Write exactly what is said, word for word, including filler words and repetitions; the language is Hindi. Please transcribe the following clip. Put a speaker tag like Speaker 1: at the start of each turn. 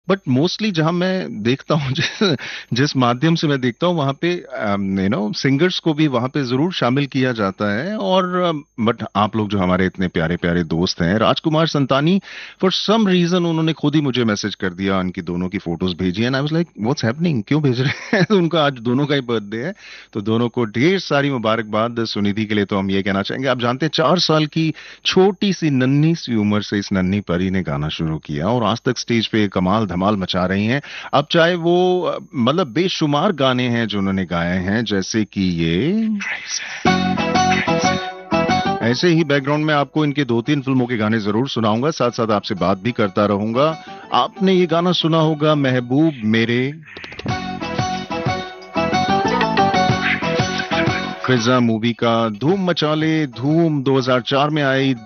Speaker 1: बट मोस्टली जहां मैं देखता हूँ, जिस जिस माध्यम से मैं देखता हूँ वहां पे यू नो सिंगर्स को भी वहां पे जरूर शामिल किया जाता है। और बट आप लोग जो हमारे इतने प्यारे प्यारे दोस्त हैं, राजकुमार संतानी, फॉर सम रीजन उन्होंने खुद ही मुझे मैसेज कर दिया, उनकी दोनों की फोटोज भेजी, and I was like what's happening, क्यों भेज रहे हैं? तो उनका आज दोनों का ही बर्थडे है, तो दोनों को ढेर सारी मुबारकबाद। सुनिधि के लिए तो हम ये कहना चाहेंगे, आप जानते हैं चार साल की छोटी सी नन्ही सी उम्र से इस नन्ही परी ने गाना शुरू किया और आज तक स्टेज पे कमाल धमाल मचा रही हैं। अब चाहे वो अ, मतलब बेशुमार गाने हैं जो उन्होंने गाए हैं, जैसे कि ये, ऐसे ही बैकग्राउंड में आपको इनके दो तीन फिल्मों के गाने जरूर सुनाऊंगा, साथ साथ आपसे बात भी करता रहूंगा। आपने ये गाना सुना होगा, महबूब मेरे, फिजा मूवी का, धूम मचा ले धूम दो हज़ार चार में आई,